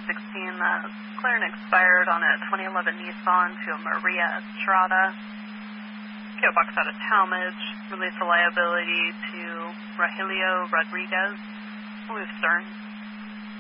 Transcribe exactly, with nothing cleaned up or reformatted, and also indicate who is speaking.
Speaker 1: sixteen, uh, clear and expired on a twenty eleven Nissan to a Maria Estrada. P O Box out of Talmadge. Release of liability to Rogelio Rodriguez. Move stern.